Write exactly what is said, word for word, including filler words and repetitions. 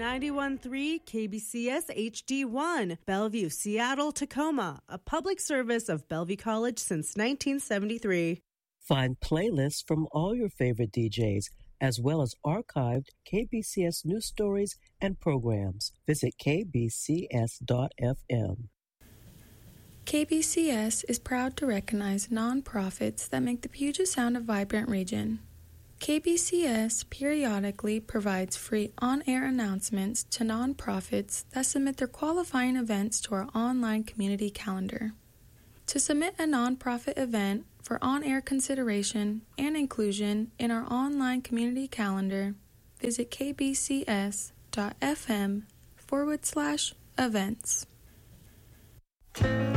ninety-one point three K B C S H D one, Bellevue, Seattle, Tacoma, a public service of Bellevue College since nineteen seventy-three. Find playlists from all your favorite D Js, as well as archived K B C S news stories and programs. Visit k b c s dot f m. K B C S is proud to recognize nonprofits that make the Puget Sound a vibrant region. K B C S periodically provides free on-air announcements to nonprofits that submit their qualifying events to our online community calendar. To submit a nonprofit event for on-air consideration and inclusion in our online community calendar, visit kbcs.fm forward slash events.